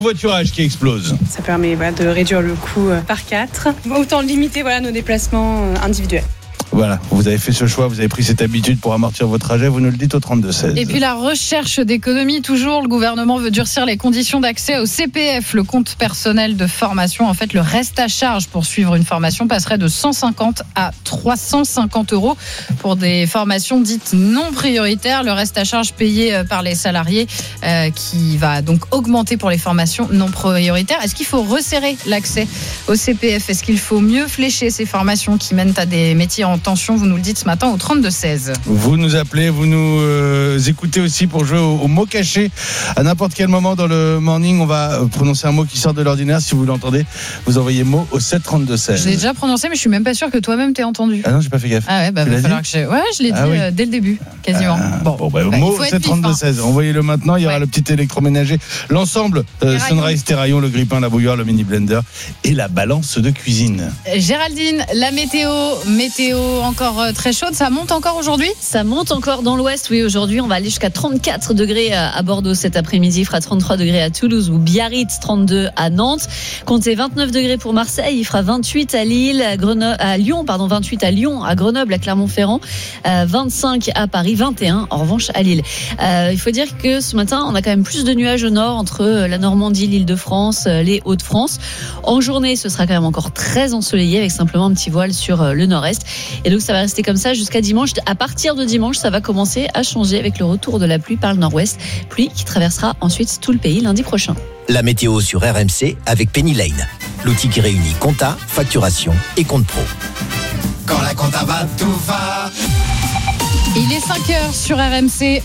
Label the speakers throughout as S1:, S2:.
S1: Covoiturage qui explose.
S2: Ça permet de réduire le coût par 4. Autant limiter nos déplacements individuels.
S1: Voilà, vous avez fait ce choix, vous avez pris cette habitude pour amortir vos trajets, vous nous le dites au 32-16.
S3: Et puis la recherche d'économie, toujours, le gouvernement veut durcir les conditions d'accès au CPF, le compte personnel de formation. En fait, le reste à charge pour suivre une formation passerait de 150 à 350 euros pour des formations dites non prioritaires. Le reste à charge payé par les salariés qui va donc augmenter pour les formations non prioritaires. Est-ce qu'il faut resserrer l'accès au CPF ? Est-ce qu'il faut mieux flécher ces formations qui mènent à des métiers en tension? Vous nous le dites ce matin au 32-16.
S1: Vous nous appelez, vous nous écoutez aussi pour jouer au mot caché. À n'importe quel moment dans le morning, on va prononcer un mot qui sort de l'ordinaire. Si vous l'entendez, vous envoyez mot au 732-16.
S3: Je l'ai déjà prononcé, mais je suis même pas sûr que toi-même t'aies entendu.
S1: Ah non, j'ai pas fait gaffe.
S3: Ah ouais, va falloir que je l'ai dit dès le début, quasiment.
S1: Mot 732-16. Envoyez-le maintenant. Il y aura le petit électroménager, l'ensemble, Sunrise Terraillon, le grille-pain, la bouilloire, le mini blender et la balance de cuisine.
S3: Géraldine, la météo encore très chaude, ça monte encore aujourd'hui ?
S4: Ça monte encore dans l'ouest, oui, aujourd'hui on va aller jusqu'à 34 degrés à Bordeaux cet après-midi, il fera 33 degrés à Toulouse ou Biarritz, 32 à Nantes, comptez 29 degrés pour Marseille, il fera 28 à Lille, à Lyon, 28 à Lyon, à Grenoble, à Clermont-Ferrand, 25 à Paris, 21 en revanche à Lille. Il faut dire que ce matin on a quand même plus de nuages au nord entre la Normandie, l'Île-de-France, les Hauts-de-France. En journée ce sera quand même encore très ensoleillé avec simplement un petit voile sur le nord-est. Et donc ça va rester comme ça jusqu'à dimanche. À partir de dimanche, ça va commencer à changer avec le retour de la pluie par le nord-ouest. Pluie qui traversera ensuite tout le pays lundi prochain.
S5: La météo sur RMC avec Penny Lane. L'outil qui réunit compta, facturation et compte pro.
S6: Quand la compta va, tout va.
S3: Il est 5h sur RMC.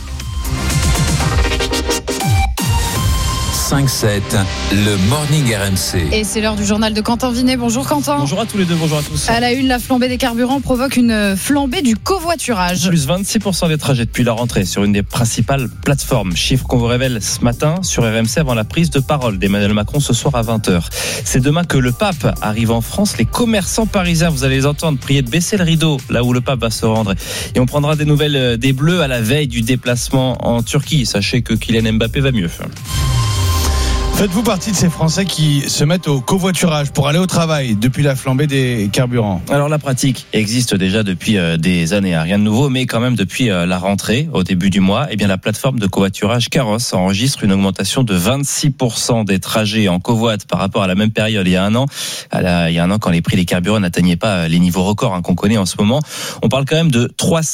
S7: 5-7, le Morning RMC.
S3: Et c'est l'heure du journal de Quentin Vinet. Bonjour Quentin.
S8: Bonjour à tous les deux, bonjour à tous.
S3: À la une, la flambée des carburants provoque une flambée du covoiturage.
S8: Plus 26% des trajets depuis la rentrée sur une des principales plateformes. Chiffre qu'on vous révèle ce matin sur RMC avant la prise de parole d'Emmanuel Macron ce soir à 20h. C'est demain que le pape arrive en France. Les commerçants parisiens, vous allez les entendre prier de baisser le rideau là où le pape va se rendre. Et on prendra des nouvelles des Bleus à la veille du déplacement en Turquie. Sachez que Kylian Mbappé va mieux.
S1: Faites-vous partie de ces Français qui se mettent au covoiturage pour aller au travail depuis la flambée des carburants ?
S8: Alors la pratique existe déjà depuis des années, rien de nouveau, mais quand même depuis la rentrée, au début du mois, eh bien la plateforme de covoiturage Caros enregistre une augmentation de 26% des trajets en covoit par rapport à la même période il y a un an. Il y a un an, quand les prix des carburants n'atteignaient pas les niveaux records qu'on connaît en ce moment, on parle quand même de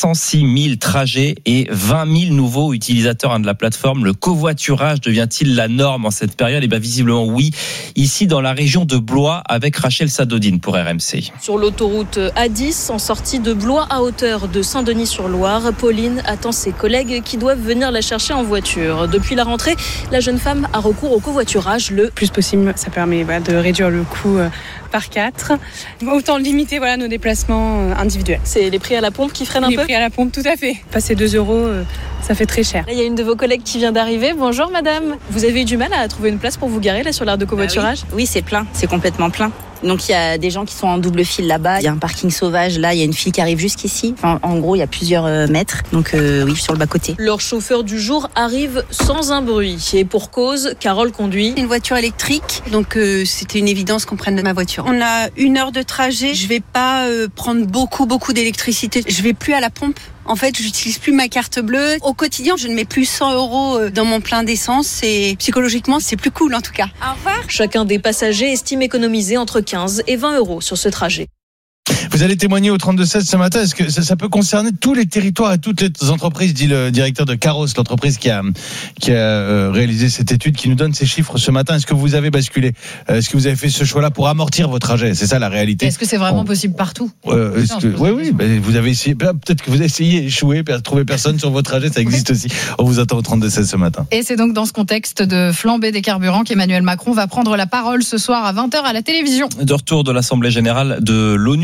S8: 306 000 trajets et 20 000 nouveaux utilisateurs de la plateforme. Le covoiturage devient-il la norme en cette période ? Eh bien visiblement oui, ici dans la région de Blois avec Rachel Sadodine pour RMC.
S9: Sur l'autoroute A10, en sortie de Blois à hauteur de Saint-Denis-sur-Loire, Pauline attend ses collègues qui doivent venir la chercher en voiture. Depuis la rentrée, la jeune femme a recours au covoiturage le
S2: plus possible. Ça permet de réduire le coût par 4. Autant limiter nos déplacements individuels.
S9: C'est les prix à la pompe qui freinent un peu ?
S2: Les prix à la pompe, tout à fait. Passer 2 euros, ça fait très cher.
S9: Là, il y a une de vos collègues qui vient d'arriver. Bonjour madame. Vous avez eu du mal à trouver une place pour vous garer là sur l'aire de covoiturage ?
S10: Oui, c'est plein. C'est complètement plein. Donc il y a des gens qui sont en double file là-bas. Il y a un parking sauvage là. Il y a une file qui arrive jusqu'ici. En gros, il y a plusieurs mètres. Donc oui, sur le bas-côté.
S9: Leur chauffeur du jour arrive sans un bruit. Et pour cause, Carole conduit
S11: une voiture électrique. Donc c'était une évidence qu'on prenne ma voiture. On a 1 heure de trajet. Je vais pas prendre beaucoup d'électricité. Je vais plus à la pompe. En fait, j'utilise plus ma carte bleue. Au quotidien, je ne mets plus 100 € dans mon plein d'essence et psychologiquement, c'est plus cool en tout cas. Au revoir.
S9: Chacun des passagers estime économiser entre 15 et 20 € sur ce trajet.
S1: Vous allez témoigner au 32-16 ce matin. Est-ce que ça peut concerner tous les territoires et toutes les entreprises, dit le directeur de Caros, l'entreprise qui a réalisé cette étude, qui nous donne ces chiffres ce matin. Est-ce que vous avez basculé ? Est-ce que vous avez fait ce choix-là pour amortir vos trajets ? C'est ça la réalité.
S3: Est-ce que c'est vraiment possible partout ?
S1: Oui. Vous avez essayé. Peut-être que vous avez essayé, échoué, trouvé personne sur vos trajets. Ça existe aussi. On vous attend au 32-16 ce matin.
S3: Et c'est donc dans ce contexte de flambée des carburants qu'Emmanuel Macron va prendre la parole ce soir à 20h à la télévision.
S8: De retour de l'Assemblée générale de l'ONU, où il y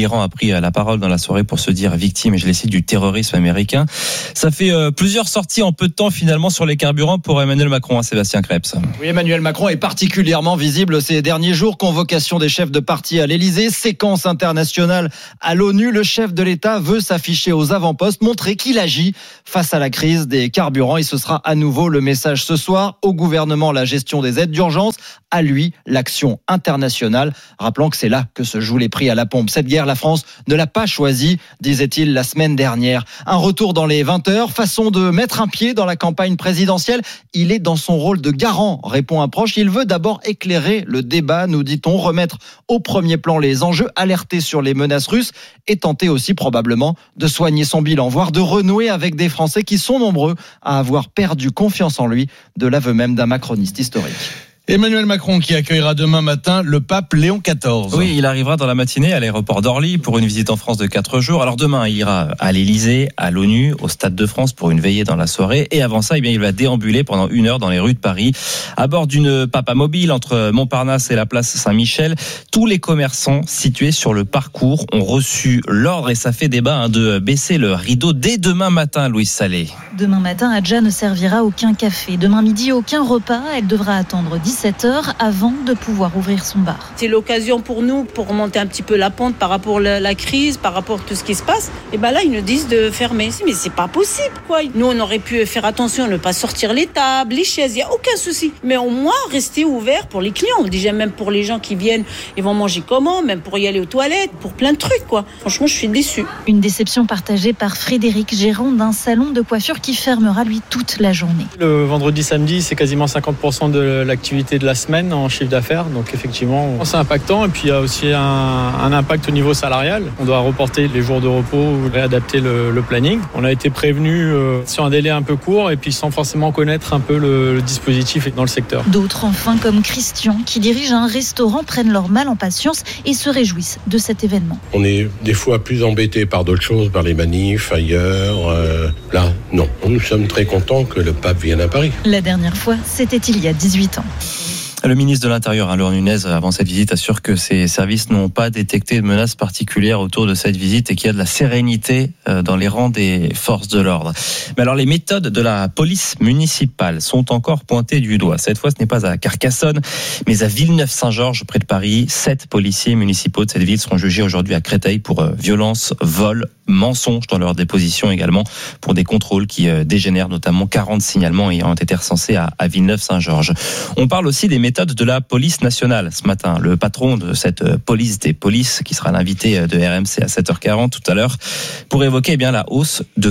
S8: l'Iran a pris la parole dans la soirée pour se dire victime, et je les cite, du terrorisme américain. Ça fait plusieurs sorties en peu de temps finalement sur les carburants pour Emmanuel Macron, Sébastien Krebs.
S12: Oui, Emmanuel Macron est particulièrement visible ces derniers jours. Convocation des chefs de parti à l'Elysée, séquence internationale à l'ONU. Le chef de l'État veut s'afficher aux avant-postes, montrer qu'il agit face à la crise des carburants. Et ce sera à nouveau le message ce soir. Au gouvernement, la gestion des aides d'urgence. À lui, l'action internationale. Rappelant que c'est là que se jouent les prix à la pompe. Cette guerre, la France ne l'a pas choisie, disait-il la semaine dernière. Un retour dans les 20 heures, façon de mettre un pied dans la campagne présidentielle. Il est dans son rôle de garant, répond un proche. Il veut d'abord éclairer le débat, nous dit-on, remettre au premier plan les enjeux, alerter sur les menaces russes et tenter aussi probablement de soigner son bilan, voire de renouer avec des Français qui sont nombreux à avoir perdu confiance en lui, de l'aveu même d'un macroniste historique.
S1: Emmanuel Macron qui accueillera demain matin le pape Léon XIV.
S8: Oui, il arrivera dans la matinée à l'aéroport d'Orly pour une visite en France de 4 jours. Alors demain, il ira à l'Elysée, à l'ONU, au Stade de France pour une veillée dans la soirée. Et avant ça, il va déambuler pendant 1 heure dans les rues de Paris à bord d'une papa mobile entre Montparnasse et la place Saint-Michel. Tous les commerçants situés sur le parcours ont reçu l'ordre, et ça fait débat, de baisser le rideau dès demain matin, Louise Salé.
S13: Demain matin, Adja ne servira aucun café. Demain midi, aucun repas. Elle devra attendre 17h avant de pouvoir ouvrir son bar.
S14: C'est l'occasion pour nous, pour remonter un petit peu la pente par rapport à la crise, par rapport à tout ce qui se passe. Et là, ils nous disent de fermer. Mais c'est pas possible, quoi. Nous, on aurait pu faire attention à ne pas sortir les tables, les chaises, il n'y a aucun souci. Mais au moins, rester ouvert pour les clients. Déjà, même pour les gens qui viennent, ils vont manger comment, même pour y aller aux toilettes, pour plein de trucs, quoi. Franchement, je suis déçue.
S13: Une déception partagée par Frédéric, gérant d'un salon de coiffure qui fermera, lui, toute la journée.
S15: Le vendredi, samedi, c'est quasiment 50% de l'activité de la semaine en chiffre d'affaires, donc effectivement c'est impactant. Et puis il y a aussi un impact au niveau salarial. On doit reporter les jours de repos ou réadapter le planning. On a été prévenu sur un délai un peu court et puis sans forcément connaître un peu le dispositif dans le secteur.
S13: D'autres enfin, comme Christian qui dirige un restaurant, prennent leur mal en patience et se réjouissent de cet événement.
S16: On est des fois plus embêtés par d'autres choses, par les manifs ailleurs. Là, non. Nous sommes très contents que le pape vienne à Paris.
S13: La dernière fois, c'était il y a 18 ans.
S8: Le ministre de l'Intérieur, Laurent Nunez, avant cette visite, assure que ses services n'ont pas détecté de menaces particulières autour de cette visite et qu'il y a de la sérénité dans les rangs des forces de l'ordre. Mais alors, les méthodes de la police municipale sont encore pointées du doigt. Cette fois, ce n'est pas à Carcassonne, mais à Villeneuve-Saint-Georges, près de Paris. 7 policiers municipaux de cette ville seront jugés aujourd'hui à Créteil pour violence, vol, mensonge dans leur déposition également, pour des contrôles qui dégénèrent, notamment 40 signalements ayant été recensés à Villeneuve-Saint-Georges. On parle aussi des méthodes de la police nationale ce matin. Le patron de cette police des polices, qui sera l'invité de RMC à 7h40 tout à l'heure, pour évoquer la hausse de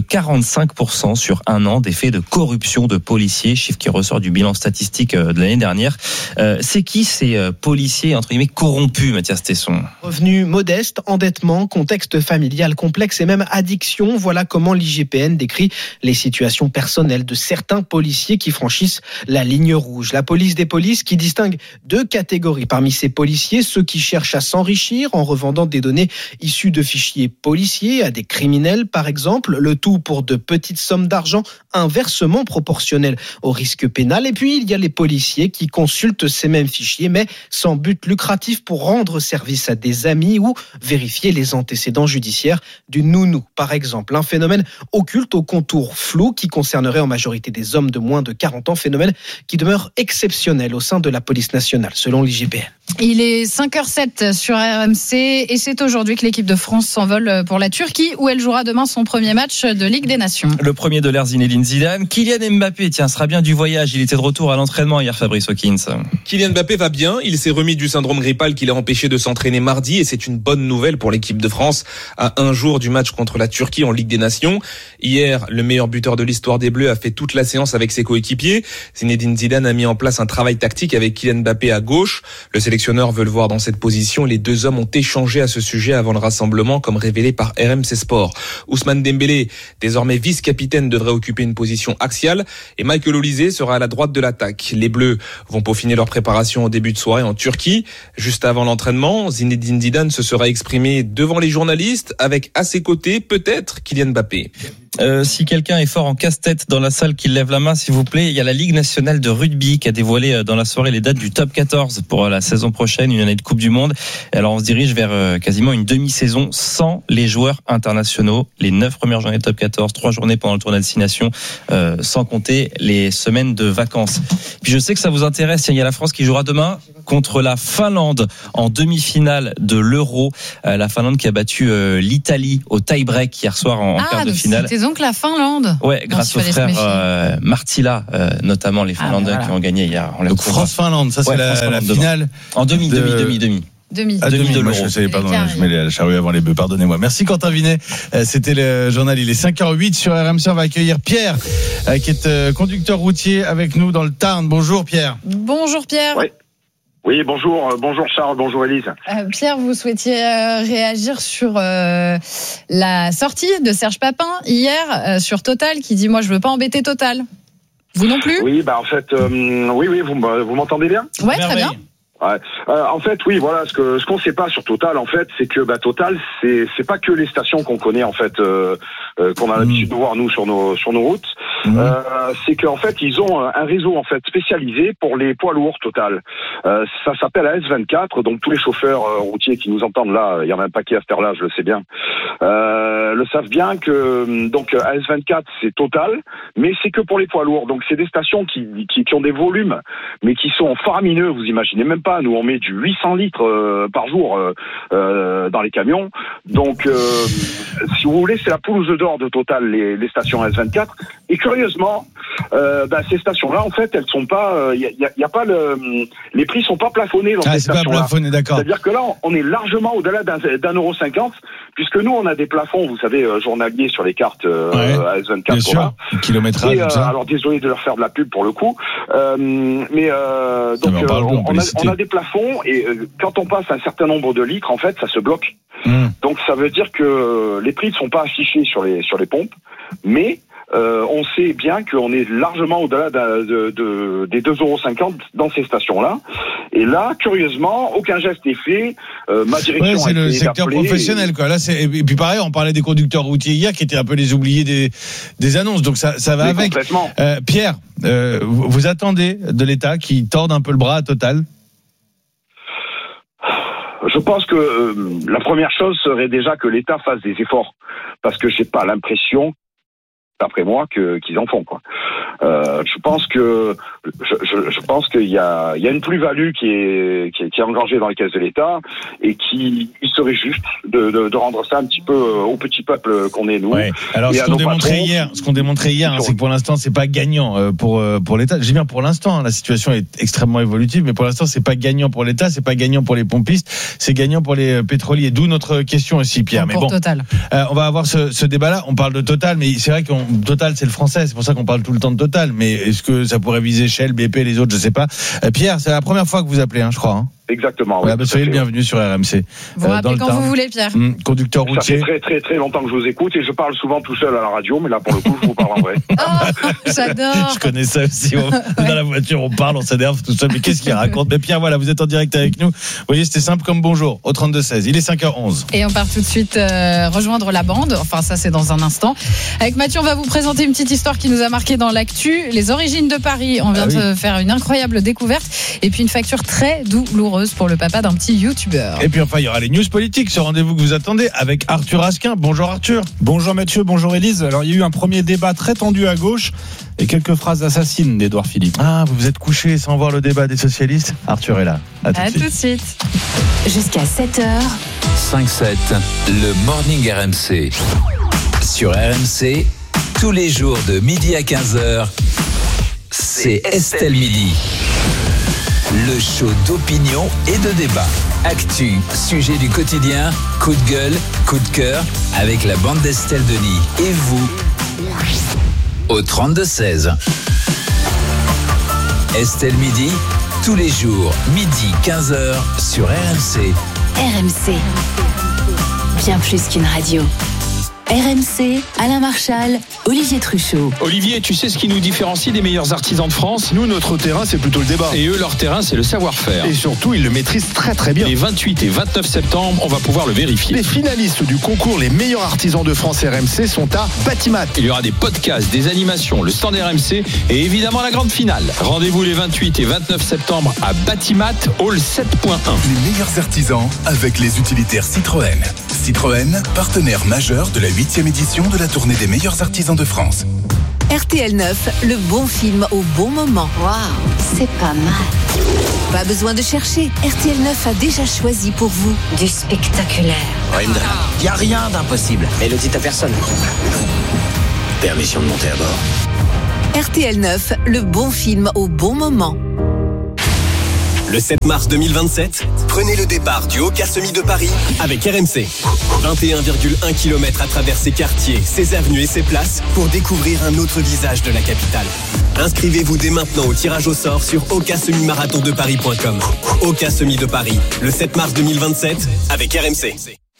S8: 45% sur un an des faits de corruption de policiers, chiffre qui ressort du bilan statistique de l'année dernière. C'est qui ces policiers entre guillemets corrompus, Mathias Tesson?
S17: Revenus modestes, endettement, contexte familial complexe et même addiction. Voilà comment l'IGPN décrit les situations personnelles de certains policiers qui franchissent la ligne rouge. La police des polices qui distingue 2 catégories parmi ces policiers, ceux qui cherchent à s'enrichir en revendant des données issues de fichiers policiers à des criminels par exemple, le tout pour de petites sommes d'argent inversement proportionnelles au risque pénal. Et puis il y a les policiers qui consultent ces mêmes fichiers mais sans but lucratif pour rendre service à des amis ou vérifier les antécédents judiciaires du nounou par exemple. Un phénomène occulte au contour flou qui concernerait en majorité des hommes de moins de 40 ans, phénomène qui demeure exceptionnel au sein de la police nationale, selon l'IGPN.
S3: Il est 5h07 sur RMC et c'est aujourd'hui que l'équipe de France s'envole pour la Turquie où elle jouera demain son premier match de Ligue des Nations.
S8: Le premier de l'ère Zinedine Zidane. Kylian Mbappé, sera bien du voyage. Il était de retour à l'entraînement hier, Fabrice Hawkins.
S18: Kylian Mbappé va bien. Il s'est remis du syndrome grippal qui l'a empêché de s'entraîner mardi et c'est une bonne nouvelle pour l'équipe de France à un jour du match contre la Turquie en Ligue des Nations. Hier, le meilleur buteur de l'histoire des Bleus a fait toute la séance avec ses coéquipiers. Zinedine Zidane a mis en place un travail tactique avec Kylian Mbappé à gauche. Le sélectionneur veut le voir dans cette position. Les deux hommes ont échangé à ce sujet avant le rassemblement, comme révélé par RMC Sport. Ousmane Dembélé, désormais vice-capitaine, devrait occuper une position axiale et Michael Olise sera à la droite de l'attaque. Les Bleus vont peaufiner leur préparation au début de soirée en Turquie. Juste avant l'entraînement, Zinedine Zidane se sera exprimé devant les journalistes avec à ses côtés peut-être Kylian Mbappé.
S8: Si quelqu'un est fort en casse-tête dans la salle, qu'il lève la main s'il vous plaît. Il y a la Ligue nationale de rugby qui a dévoilé dans la soirée les dates du top 14 pour la saison prochaine, une année de Coupe du Monde. Alors on se dirige vers quasiment une demi-saison sans les joueurs internationaux. Les 9 premières journées de top 14, 3 journées pendant le tournoi de 6 nations, sans compter les semaines de vacances. Puis je sais que ça vous intéresse, il y a la France qui jouera demain contre la Finlande en demi-finale de l'Euro. La Finlande qui a battu l'Italie au tie-break hier soir en quart de finale.
S3: C'était donc la Finlande.
S8: Ouais, grâce aux frères Marttila, notamment les Finlandais qui ont gagné hier.
S1: Donc France-Finlande, ça c'est la finale.
S8: En demi.
S3: Demi
S1: de l'Euro. Je savais, pardon, je mets la charrue avant les bœufs, pardonnez-moi. Merci Quentin Vinet. C'était le journal, il est 5h08 sur RMC. On va accueillir Pierre, qui est conducteur routier avec nous dans le Tarn. Bonjour Pierre.
S3: Bonjour Pierre.
S19: Oui, bonjour Charles, bonjour Élise.
S3: Pierre, vous souhaitiez réagir sur la sortie de Serge Papin hier sur Total, qui dit « Moi, je veux pas embêter Total ». Vous non plus ?
S19: Oui, en fait, oui, vous m'entendez bien ?
S3: Ouais, très bien.
S19: Ouais. En fait, oui, voilà, ce qu'on sait pas sur Total, en fait, c'est que Total, c'est pas que les stations qu'on connaît, en fait, qu'on a l'habitude de voir nous sur nos routes. C'est qu'en fait, ils ont un réseau en fait spécialisé pour les poids lourds Total. Ça s'appelle AS24. Donc tous les chauffeurs routiers qui nous entendent là, il y en a un paquet à cette heure-là, je le sais bien, le savent bien que donc AS24 c'est Total, mais c'est que pour les poids lourds. Donc c'est des stations qui ont des volumes, mais qui sont faramineux. Vous imaginez même pas. Nous on met du 800 litres par jour dans les camions. Donc si vous voulez, c'est la poule aux œufs d'or de Total, les stations AS24. Et curieusement, ces stations-là, en fait, elles sont pas, y a pas les prix sont pas plafonnés dans ces stations-là.
S1: Plafonné, d'accord.
S19: C'est-à-dire que là, on est largement au-delà d'1,50€, puisque nous, on a des plafonds, vous savez, journaliers sur les cartes AS24.
S1: Bien sûr, kilométrage.
S19: Alors désolé de leur faire de la pub pour le coup, mais on a des plafonds et quand on passe un certain nombre de litres, en fait, ça se bloque. Donc ça veut dire que les prix ne sont pas affichés sur les pompes, mais on sait bien qu'on est largement au-delà des 2,50€ dans ces stations-là. Et là, curieusement, aucun geste n'est fait. Ma direction
S1: c'est le secteur professionnel, quoi. Là, et puis pareil, on parlait des conducteurs routiers hier, qui étaient un peu les oubliés des annonces. Donc ça va avec. Pierre, vous attendez de l'État qui torde un peu le bras à Total?
S19: Je pense que la première chose serait déjà que l'État fasse des efforts, parce que j'ai pas l'impression, d'après moi, qu'ils en font, quoi. Je pense qu'il y a une plus-value qui est engagée dans les caisses de l'État et il serait juste de rendre ça un petit peu au petit peuple qu'on est nous.
S1: Ouais. Alors ce qu'on démontrait hier, c'est que pour l'instant c'est pas gagnant pour l'État. Je dis bien pour l'instant, la situation est extrêmement évolutive, mais pour l'instant c'est pas gagnant pour l'État, c'est pas gagnant pour les pompistes, c'est gagnant pour les pétroliers. D'où notre question aussi, Pierre.
S3: Mais bon, Total.
S1: On va avoir ce débat-là. On parle de Total, mais c'est vrai que Total c'est le français, c'est pour ça qu'on parle tout le temps de Total. Mais est-ce que ça pourrait viser Shell, BP, les autres, je sais pas. Pierre, c'est la première fois que vous appelez, je crois.
S19: Exactement. Oui,
S1: soyez le bienvenu sur RMC.
S3: Vous rappelez quand vous voulez, Pierre.
S1: Conducteur routier.
S19: Ça fait très très longtemps que je vous écoute et je parle souvent tout seul à la radio, mais là pour le coup je vous parle en vrai.
S3: J'adore.
S1: Je connais ça aussi. Dans la voiture, on parle, on s'énerve tout seul. Mais qu'est-ce qu'il raconte? Mais Pierre, voilà, vous êtes en direct avec nous. Vous voyez, c'était simple comme bonjour au 32-16. Il est 5h11.
S3: Et on part tout de suite rejoindre la bande. Enfin, ça c'est dans un instant. Avec Mathieu, on va vous présenter une petite histoire qui nous a marqué dans l'actu. Les origines de Paris. On vient de faire une incroyable découverte. Et puis une facture très douloureuse pour le papa d'un petit youtubeur.
S1: Et puis enfin, il y aura les news politiques, ce rendez-vous que vous attendez avec Arthur Asquin. Bonjour Arthur.
S20: Bonjour Mathieu, bonjour Élise. Alors il y a eu un premier débat très tendu à gauche et quelques phrases assassines d'Édouard Philippe.
S1: Ah, vous vous êtes couché sans voir le débat des socialistes? Arthur est là.
S3: À tout de suite.
S13: Jusqu'à 7h.
S7: 5-7, le Morning RMC. Sur RMC, tous les jours de midi à 15h, c'est Estelle Midi. Le show d'opinion et de débat. Actu, sujet du quotidien, coup de gueule, coup de cœur, avec la bande d'Estelle Denis. Et vous, au 32-16. Estelle Midi, tous les jours, midi 15h, sur RMC.
S13: RMC. Bien plus qu'une radio.
S21: RMC, Alain Marchal, Olivier Truchot.
S22: Olivier, tu sais ce qui nous différencie des meilleurs artisans de France ?
S23: Nous, notre terrain, c'est plutôt le débat.
S22: Et eux, leur terrain, c'est le savoir-faire.
S23: Et surtout, ils le maîtrisent très très bien.
S22: Les 28 et 29 septembre, on va pouvoir le vérifier.
S23: Les finalistes du concours Les meilleurs artisans de France RMC sont à Batimat.
S22: Il y aura des podcasts, des animations, le stand RMC et évidemment la grande finale. Rendez-vous les 28 et 29 septembre à Batimat, Hall 7.1.
S24: Les meilleurs artisans avec les utilitaires Citroën. Citroën, partenaire majeur de la 8e édition de la tournée des meilleurs artisans de France.
S21: RTL 9, le bon film au bon moment. Waouh, c'est pas mal. Pas besoin de chercher. RTL 9 a déjà choisi pour vous du spectaculaire.
S5: Il n'y a rien d'impossible.
S25: Et le dit à personne. Permission de monter à bord.
S21: RTL 9, le bon film au bon moment.
S26: Le 7 mars 2027, prenez le départ du Oka Semi de Paris avec RMC. 21,1 km à travers ses quartiers, ses avenues et ses places pour découvrir un autre visage de la capitale. Inscrivez-vous dès maintenant au tirage au sort sur okasemi-marathondeparis.com. Oka Semi de Paris, le 7 mars 2027 avec RMC.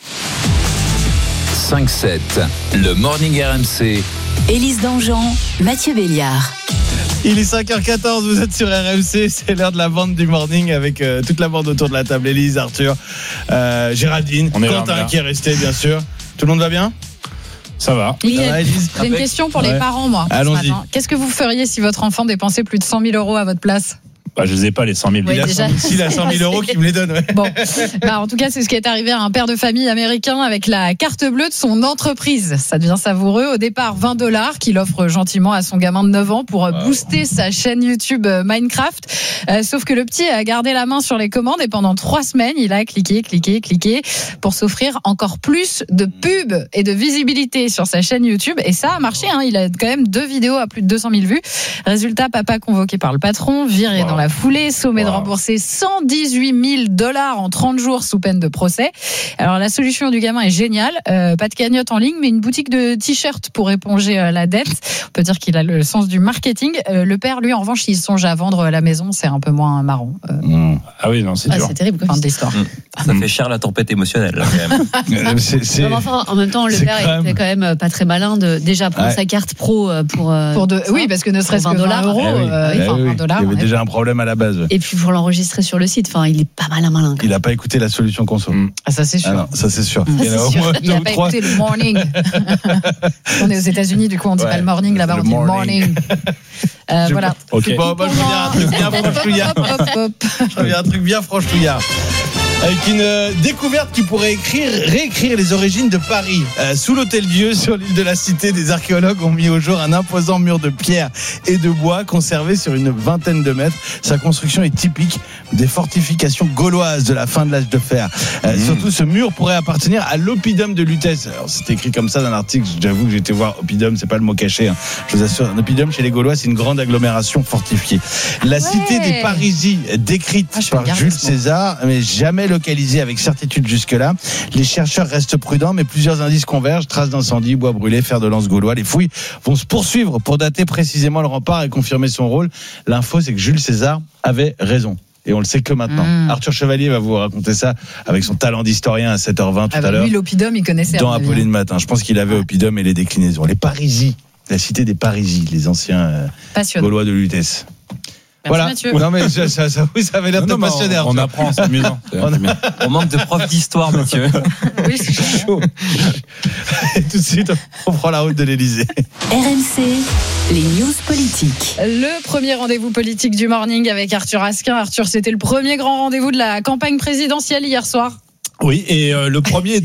S7: 5-7, le Morning RMC.
S21: Élise Dangean, Mathieu Béliard.
S1: Il est 5h14, vous êtes sur RMC, c'est l'heure de la bande du morning avec toute la bande autour de la table. Élise, Arthur, Géraldine, Quentin qui est resté bien sûr. Tout le monde va bien ?
S20: Ça va.
S3: J'ai une question pour les parents, moi.
S1: Allons-y.
S3: Ce matin. Qu'est-ce que vous feriez si votre enfant dépensait plus de 100 000 euros à votre place ?
S20: Bah, je les ai pas, les 100 000.
S3: Oui, déjà.
S1: S'il a 100 000 euros, qu'il me les donne. Ouais.
S3: Bon, en tout cas, c'est ce qui est arrivé à un père de famille américain avec la carte bleue de son entreprise. Ça devient savoureux. Au départ, $20 qu'il offre gentiment à son gamin de 9 ans pour booster sa chaîne YouTube Minecraft. Sauf que le petit a gardé la main sur les commandes et pendant 3 semaines, il a cliqué pour s'offrir encore plus de pubs et de visibilité sur sa chaîne YouTube. Et ça a marché, hein. Il a quand même 2 vidéos à plus de 200 000 vues. Résultat, papa convoqué par le patron, viré dans la foulée, sommé de rembourser $118 000 en 30 jours sous peine de procès. Alors la solution du gamin est géniale, pas de cagnotte en ligne mais une boutique de t-shirts pour éponger la dette. On peut dire qu'il a le sens du marketing. Le père lui en revanche il songe à vendre la maison, c'est un peu moins marrant.
S20: Ah oui, non, c'est dur.
S3: C'est terrible comme d'histoire.
S8: Ça fait cher la tempête émotionnelle là, quand même.
S4: Enfin, en même temps le père était quand même pas très malin de déjà prendre sa carte pro pour
S3: oui parce que ne serait-ce que 20 euros, $20.
S1: Il y avait déjà un problème à la base.
S4: Et puis pour l'enregistrer sur le site, enfin, il est pas malin.
S1: Il n'a pas écouté la solution conso.
S3: Ah, ça c'est sûr.
S1: Ah non, ça c'est sûr.
S3: Il n'a pas écouté le morning. On est aux États-Unis, du coup on dit pas le morning, là-bas on dit le morning. Voilà.
S1: Okay. Bon, moi, je reviens à un truc bien franchouillard. Je reviens à un truc bien franchouillard. Avec une découverte qui pourrait réécrire les origines de Paris. Sous l'Hôtel Dieu, sur l'île de la Cité, des archéologues ont mis au jour un imposant mur de pierre et de bois conservé sur une vingtaine de mètres. Sa construction est typique des fortifications gauloises de la fin de l'âge de fer. Surtout, ce mur pourrait appartenir à l'oppidum de Lutèce. Alors, c'est écrit comme ça dans l'article. J'avoue que j'ai été voir oppidum, c'est pas le mot caché. Hein. Je vous assure, un oppidum chez les Gaulois, c'est une grande agglomération fortifiée. La cité des Parisis, décrite par Jules César, mais jamais localisée avec certitude jusque-là. Les chercheurs restent prudents, mais plusieurs indices convergent. Traces d'incendie, bois brûlé, fer de lance gaulois. Les fouilles vont se poursuivre pour dater précisément le rempart et confirmer son rôle. L'info, c'est que Jules César avait raison. Et on le sait que maintenant. Arthur Chevalier va vous raconter ça avec son talent d'historien à 7h20 tout à l'heure.
S3: Lui, l'oppidum, il connaissait.
S1: Dans Apolline Matin. Je pense qu'il avait oppidum et les déclinaisons. Les Parisis, la cité des Parisis, les anciens Gaulois de Lutèce. Voilà.
S3: Mathieu.
S1: Non mais ça avait l'air de passionner.
S20: On apprend, c'est amusant.
S8: On manque de profs d'histoire, Mathieu.
S3: Oui, c'est chaud.
S1: Et tout de suite, on prend la route de l'Elysée.
S21: RMC, les news politiques.
S3: Le premier rendez-vous politique du morning avec Arthur Asquin. Arthur, c'était le premier grand rendez-vous de la campagne présidentielle hier soir.
S20: Oui, et le premier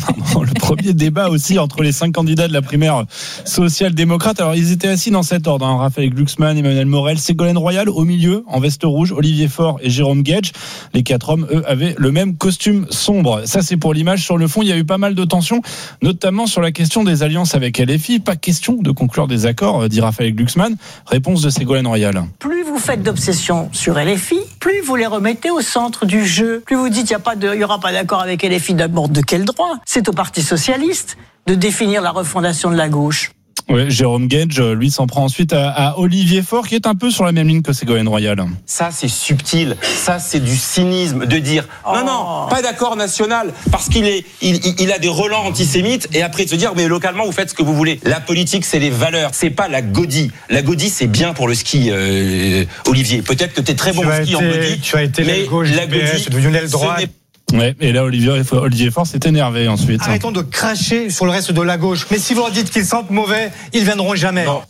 S20: débat aussi entre les 5 candidats de la primaire social-démocrate. Alors, ils étaient assis dans cet ordre, hein. Raphaël Glucksmann, Emmanuel Morel, Ségolène Royal au milieu, en veste rouge, Olivier Faure et Jérôme Guedj. Les 4 hommes, eux, avaient le même costume sombre. Ça, c'est pour l'image. Sur le fond, il y a eu pas mal de tensions, notamment sur la question des alliances avec LFI. Pas question de conclure des accords, dit Raphaël Glucksmann. Réponse de Ségolène Royal.
S27: Plus vous faites d'obsession sur LFI, plus vous les remettez au centre du jeu. Plus vous dites il y aura pas d'accord avec LFI, d'abord de quel droit ? C'est au Parti socialiste de définir la refondation de la gauche.
S20: Ouais, Jérôme Gage, lui, s'en prend ensuite à Olivier Faure, qui est un peu sur la même ligne que Ségolène Royal.
S2: Ça, c'est subtil. Ça, c'est du cynisme de dire non, pas d'accord national, parce qu'il a des relents antisémites, et après de se dire mais localement, vous faites ce que vous voulez. La politique, c'est les valeurs, c'est pas la godie. La godie, c'est bien pour le ski, Olivier. Peut-être que t'es très bon au ski en godie.
S6: Tu as été l'aile gauche, la godie, c'est devenu l'aile droite.
S20: Ouais, et là, Olivier Faure s'est énervé ensuite.
S6: Arrêtons de cracher sur le reste de la gauche. Mais si vous leur dites qu'ils sentent mauvais, ils viendront jamais.
S1: Non.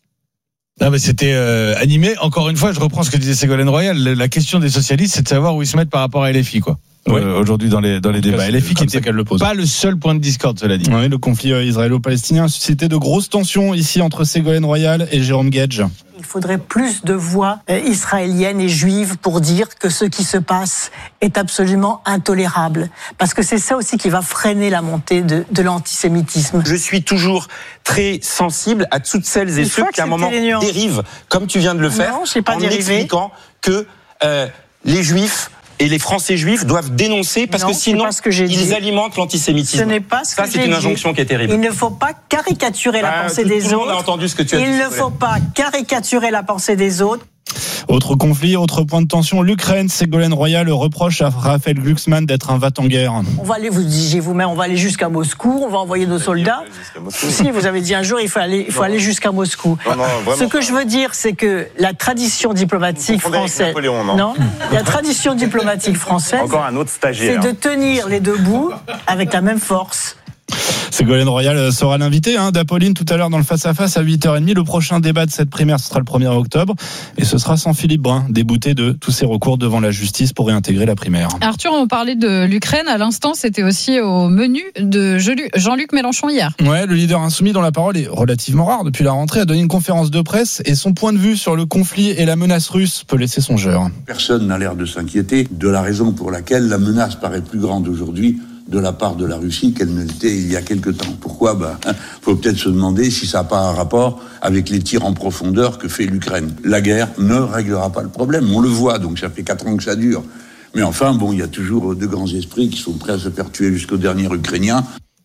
S1: Ah mais c'était animé. Encore une fois, je reprends ce que disait Ségolène Royal. La question des socialistes, c'est de savoir où ils se mettent par rapport à LFI, quoi.
S20: Oui.
S1: Aujourd'hui dans les débats. LFI qui n'était pas le seul point de discorde, cela dit.
S20: Oui, le conflit israélo-palestinien a suscité de grosses tensions ici entre Ségolène Royal et Jérôme Gage.
S27: Il faudrait plus de voix israéliennes et juives pour dire que ce qui se passe est absolument intolérable. Parce que c'est ça aussi qui va freiner la montée de l'antisémitisme.
S2: Je suis toujours très sensible à toutes celles et ceux qui à un moment dérivent, comme tu viens de le faire, en expliquant que les juifs et les Français juifs doivent dénoncer parce que sinon ils alimentent l'antisémitisme.
S27: Ce n'est pas ce que j'ai dit.
S2: Ça, c'est une injonction qui est terrible.
S27: Il ne faut pas caricaturer la pensée des autres.
S2: Tout le monde a entendu ce que tu as dit.
S27: Il ne faut pas caricaturer la pensée des autres.
S20: Autre conflit, autre point de tension, l'Ukraine. Ségolène Royal reproche à Raphaël Glucksmann d'être un vat-en-guerre.
S27: On va aller, vous disiez vous-même, on va aller jusqu'à Moscou, on va envoyer nos soldats. Si, vous avez dit un jour, il faut aller jusqu'à Moscou. Ce que je veux dire, c'est que la tradition diplomatique française, la tradition diplomatique française,
S2: encore un autre stagiaire,
S27: c'est de tenir les deux bouts avec la même force.
S20: Ségolène Royal sera l'invité d'Apolline tout à l'heure dans le face-à-face à 8h30. Le prochain débat de cette primaire, ce sera le 1er octobre. Et ce sera sans Philippe Brun, débouté de tous ses recours devant la justice pour réintégrer la primaire.
S3: Arthur, on parlait de l'Ukraine. À l'instant, c'était aussi au menu de Jean-Luc Mélenchon hier.
S20: Ouais, le leader insoumis dont la parole est relativement rare depuis la rentrée a donné une conférence de presse et son point de vue sur le conflit et la menace russe peut laisser songeur.
S9: Personne n'a l'air de s'inquiéter de la raison pour laquelle la menace paraît plus grande aujourd'hui de la part de la Russie qu'elle ne l'était il y a quelque temps. Pourquoi ? Faut peut-être se demander si ça n'a pas un rapport avec les tirs en profondeur que fait l'Ukraine. La guerre ne réglera pas le problème, on le voit, donc ça fait 4 ans que ça dure. Mais enfin, il y a toujours de grands esprits qui sont prêts à se faire tuer jusqu'au dernier Ukrainien.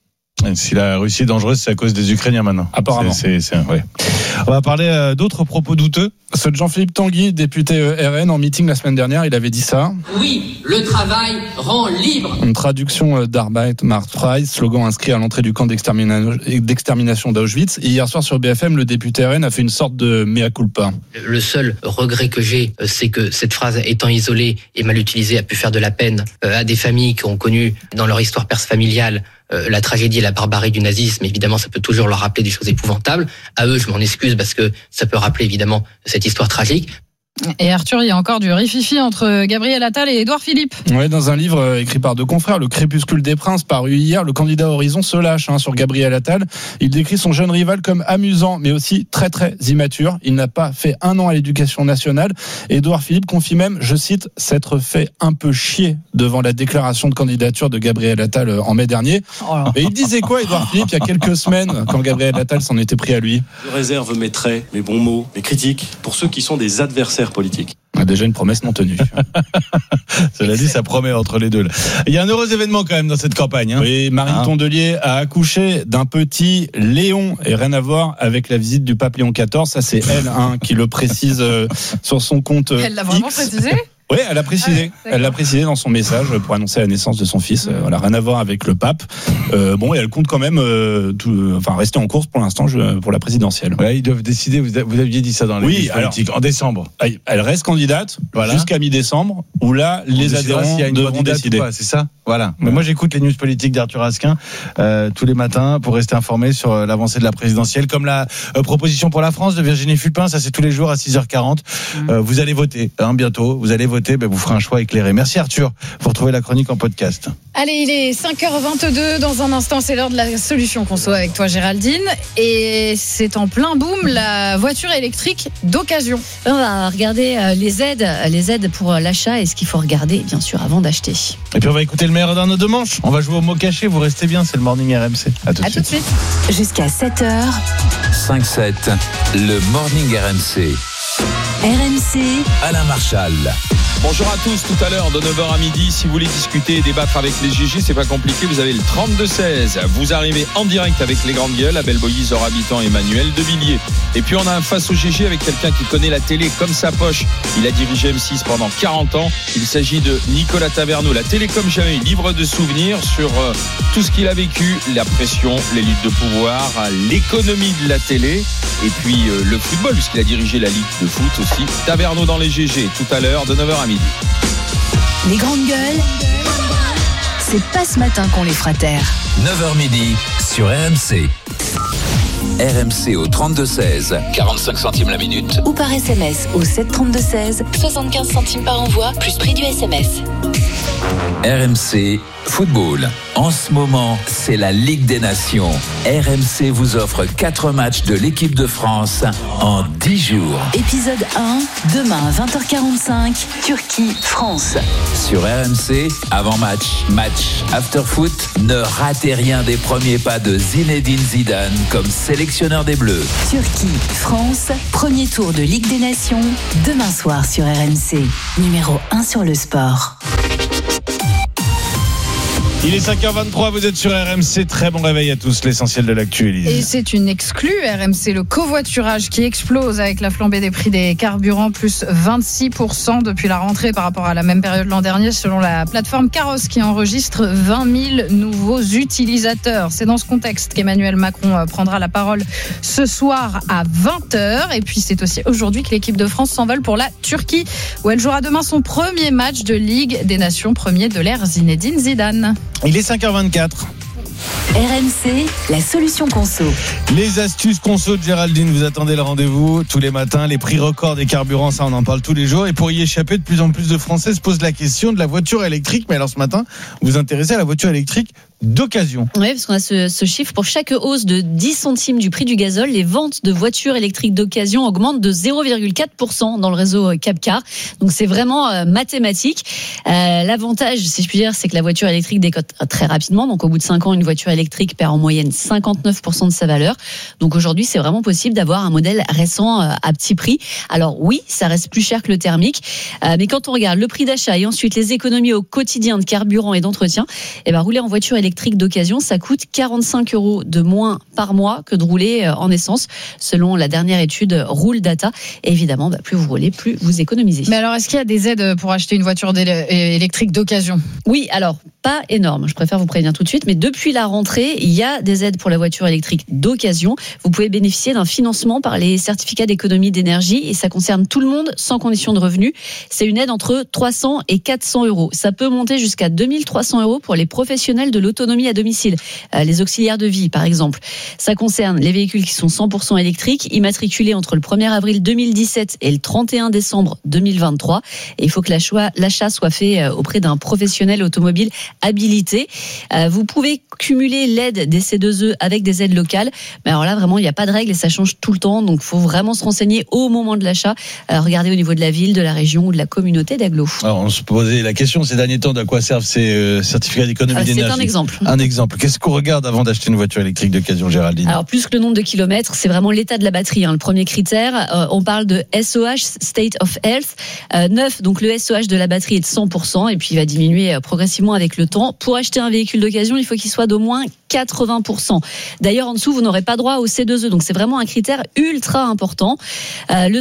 S1: Si la Russie est dangereuse, c'est à cause des Ukrainiens maintenant.
S20: Apparemment.
S1: Ouais. On va parler d'autres propos douteux.
S20: Ceux de Jean-Philippe Tanguy, député RN, en meeting la semaine dernière, il avait dit ça.
S10: Oui, le travail rend libre.
S20: Une traduction d'Arbeit macht frei, slogan inscrit à l'entrée du camp d'extermination d'Auschwitz. Et hier soir sur BFM, le député RN a fait une sorte de mea culpa.
S10: Le seul regret que j'ai, c'est que cette phrase, étant isolée et mal utilisée, a pu faire de la peine à des familles qui ont connu dans leur histoire familiale la tragédie et la barbarie du nazisme. Évidemment, ça peut toujours leur rappeler des choses épouvantables. À eux, je m'en excuse parce que ça peut rappeler évidemment cette histoire tragique.
S3: Et Arthur, il y a encore du rififi entre Gabriel Attal et Édouard Philippe.
S20: Ouais, dans un livre écrit par 2 confrères, Le Crépuscule des Princes, paru hier, le candidat Horizon se lâche sur Gabriel Attal. Il décrit son jeune rival comme amusant, mais aussi très très immature. Il n'a pas fait 1 an à l'éducation nationale. Édouard Philippe confie même, je cite, s'être fait un peu chier devant la déclaration de candidature de Gabriel Attal en mai dernier. Et il disait quoi, Édouard Philippe, il y a quelques semaines, quand Gabriel Attal s'en était pris à lui ?
S11: Je réserve mes traits, mes bons mots, mes critiques pour ceux qui sont des adversaires politique.
S20: Déjà une promesse non tenue.
S1: Cela dit, ça promet entre les deux. Là. Il y a un heureux événement quand même dans cette campagne.
S20: Oui, Marine Tondelier a accouché d'un petit Léon et rien à voir avec la visite du pape Léon XIV. Ça, c'est elle qui le précise sur son compte
S3: Elle l'a vraiment précisé ?
S20: Oui, elle a précisé. Elle l'a précisé dans son message pour annoncer la naissance de son fils. Voilà, rien à voir avec le pape. Et elle compte quand même rester en course pour l'instant pour la présidentielle.
S1: Ouais, ils doivent décider. Vous aviez dit ça dans les politiques en décembre.
S20: Elle reste candidate jusqu'à mi-décembre, où là, les adhérents devront décider.
S1: C'est ça. Voilà. Mais moi, j'écoute les news politiques d'Arthur Asquin tous les matins pour rester informé sur l'avancée de la présidentielle, comme la proposition pour la France de Virginie Fulpin. Ça, c'est tous les jours à 6h40. Vous allez voter bientôt. Vous allez voter. Vous ferez un choix éclairé. Merci Arthur. Vous retrouvez la chronique en podcast.
S3: Allez, il est 5h22. Dans un instant, c'est l'heure de la solution conso avec toi, Géraldine. Et c'est en plein boom, la voiture électrique d'occasion.
S4: On va regarder les aides pour l'achat et ce qu'il faut regarder, bien sûr, avant d'acheter.
S1: Et puis on va écouter le meilleur d'un de deux manches. On va jouer au mot caché. Vous restez bien. C'est le Morning RMC. À tout de suite.
S21: Jusqu'à 7h.
S7: 5-7, le Morning RMC.
S21: RMC.
S7: Alain Marchal.
S22: Bonjour à tous, tout à l'heure de 9h à midi, si vous voulez discuter et débattre avec les GG, c'est pas compliqué, vous avez le 32-16. Vous arrivez en direct avec les grandes gueules, Abel Boilly, Zora Habitant et Emmanuel Devilliers. Et puis on a un face au GG avec quelqu'un qui connaît la télé comme sa poche. Il a dirigé M6 pendant 40 ans. Il s'agit de Nicolas Taverneau, la télé comme jamais, livre de souvenirs sur tout ce qu'il a vécu, la pression, les luttes de pouvoir, l'économie de la télé et puis le football, puisqu'il a dirigé la Ligue de foot aussi. Taverneau dans les GG, tout à l'heure de 9h à midi.
S21: Les grandes gueules, c'est pas ce matin qu'on les fera taire.
S7: 9h midi sur RMC. RMC au 32-16, 45 centimes la minute.
S21: Ou par SMS au 732-16, 75 centimes par envoi, plus prix du SMS.
S7: RMC Football. En ce moment, c'est la Ligue des Nations. RMC vous offre 4 matchs de l'équipe de France en 10 jours.
S21: Épisode 1, demain à 20h45, Turquie-France.
S7: Sur RMC, avant-match, match, after-foot, ne ratez rien des premiers pas de Zinedine Zidane comme sélectionneur des Bleus.
S21: Turquie-France, premier tour de Ligue des Nations, demain soir sur RMC. Numéro 1 sur le sport.
S1: Il est 5h23, vous êtes sur RMC, très bon réveil à tous, l'essentiel de l'actu, Élise.
S3: Et c'est une exclue RMC, le covoiturage qui explose avec la flambée des prix des carburants, plus 26% depuis la rentrée par rapport à la même période l'an dernier, selon la plateforme Caros qui enregistre 20 000 nouveaux utilisateurs. C'est dans ce contexte qu'Emmanuel Macron prendra la parole ce soir à 20h. Et puis c'est aussi aujourd'hui que l'équipe de France s'envole pour la Turquie, où elle jouera demain son premier match de Ligue des Nations, premier de l'ère Zinedine Zidane.
S1: Il est 5h24.
S21: RMC, la solution conso.
S1: Les astuces conso de Géraldine, vous attendez le rendez-vous tous les matins. Les prix records des carburants, ça on en parle tous les jours. Et pour y échapper, de plus en plus de Français se posent la question de la voiture électrique. Mais alors ce matin, vous vous intéressez à la voiture électrique d'occasion.
S4: Oui, parce qu'on a ce chiffre. Pour chaque hausse de 10 centimes du prix du gazole, les ventes de voitures électriques d'occasion augmentent de 0,4% dans le réseau Capcar. Donc c'est vraiment mathématique. L'avantage, si je puis dire, c'est que la voiture électrique décote très rapidement. Donc au bout de 5 ans, une voiture électrique perd en moyenne 59% de sa valeur. Donc aujourd'hui, c'est vraiment possible d'avoir un modèle récent à petit prix. Alors oui, ça reste plus cher que le thermique. Mais quand on regarde le prix d'achat et ensuite les économies au quotidien de carburant et d'entretien, rouler en voiture électrique d'occasion, ça coûte 45 € de moins par mois que de rouler en essence, selon la dernière étude Roule Data. Et évidemment, plus vous roulez, plus vous économisez.
S3: Mais alors, est-ce qu'il y a des aides pour acheter une voiture électrique d'occasion ?
S4: Oui, alors, pas énorme, je préfère vous prévenir tout de suite, mais depuis la rentrée, il y a des aides pour la voiture électrique d'occasion. Vous pouvez bénéficier d'un financement par les certificats d'économie d'énergie et ça concerne tout le monde sans condition de revenu. C'est une aide entre 300 et 400 €. Ça peut monter jusqu'à 2300 € pour les professionnels de l'autonomie à domicile, les auxiliaires de vie par exemple. Ça concerne les véhicules qui sont 100% électriques, immatriculés entre le 1er avril 2017 et le 31 décembre 2023. Et il faut que l'achat soit fait auprès d'un professionnel automobile habilité. Vous pouvez cumuler l'aide des C2E avec des aides locales. Mais alors là, vraiment, il n'y a pas de règle et ça change tout le temps. Donc, il faut vraiment se renseigner au moment de l'achat. Regardez au niveau de la ville, de la région ou de la communauté d'agglo.
S1: Alors, on se posait la question ces derniers temps, de quoi servent ces certificats d'économie d'énergie ?
S4: C'est un exemple.
S1: Un exemple. Qu'est-ce qu'on regarde avant d'acheter une voiture électrique d'occasion, Géraldine ?
S4: Alors, plus que le nombre de kilomètres, c'est vraiment l'état de la batterie. Le premier critère, on parle de SOH, State of Health. 9, donc le SOH de la batterie est de 100% et puis il va diminuer progressivement avec le temps. Pour acheter un véhicule d'occasion, il faut qu'il soit d'au moins 80%. D'ailleurs, en dessous, vous n'aurez pas droit au C2E. Donc, c'est vraiment un critère ultra important. Le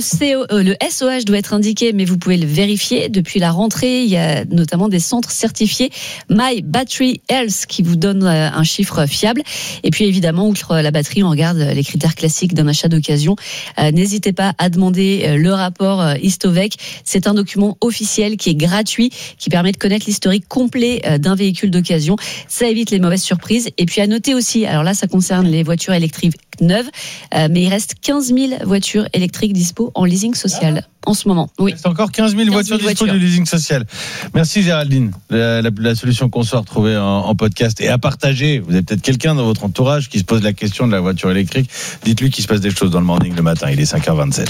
S4: SOH doit être indiqué, mais vous pouvez le vérifier. Depuis la rentrée, il y a notamment des centres certifiés My Battery Health qui vous donnent un chiffre fiable. Et puis, évidemment, outre la batterie, on regarde les critères classiques d'un achat d'occasion. N'hésitez pas à demander le rapport Histovec. C'est un document officiel qui est gratuit, qui permet de connaître l'historique complet d'un véhicule d'occasion. Ça évite les mauvaises surprises. Et puis, à noter aussi, alors là, ça concerne les voitures électriques neuves, mais il reste 15 000 voitures électriques dispo en leasing social en ce moment. Oui.
S1: C'est encore 15 000 voitures dispo du leasing social. Merci Géraldine. La solution qu'on soit retrouvée en podcast et à partager. Vous avez peut-être quelqu'un dans votre entourage qui se pose la question de la voiture électrique. Dites-lui qu'il se passe des choses dans le morning le matin. Il est 5h27.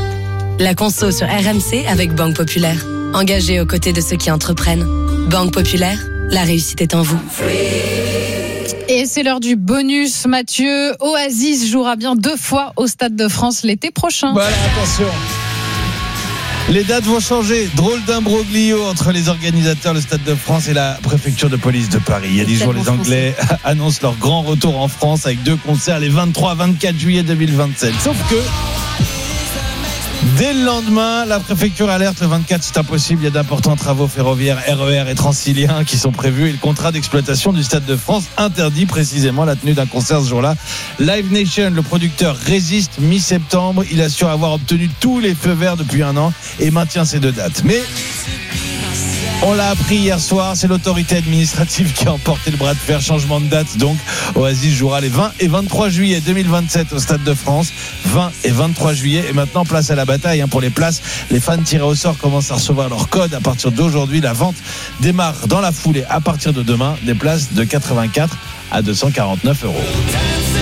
S21: La conso sur RMC avec Banque Populaire. Engagée aux côtés de ceux qui entreprennent. Banque Populaire, la réussite est en vous.
S3: Et c'est l'heure du bonus, Mathieu. Oasis jouera bien 2 fois au Stade de France l'été prochain.
S1: Voilà, attention. Les dates vont changer. Drôle d'imbroglio entre les organisateurs, le Stade de France et la préfecture de police de Paris. Il y a 10 jours, les Anglais annoncent leur grand retour en France avec 2 concerts les 23 et 24 juillet 2027. Sauf que dès le lendemain, la préfecture alerte le 24, c'est impossible. Il y a d'importants travaux ferroviaires, RER et Transiliens qui sont prévus. Et le contrat d'exploitation du Stade de France interdit précisément la tenue d'un concert ce jour-là. Live Nation, le producteur, résiste mi-septembre. Il assure avoir obtenu tous les feux verts depuis 1 an et maintient ces 2 dates. Mais on l'a appris hier soir, c'est l'autorité administrative qui a emporté le bras de fer. Changement de date donc. Oasis jouera les 20 et 23 juillet 2027 au Stade de France. 20 et 23 juillet. Et maintenant, place à la bataille pour les places. Les fans tirés au sort commencent à recevoir leur code à partir d'aujourd'hui. La vente démarre dans la foulée à partir de demain. Des places de 84 à 249 €.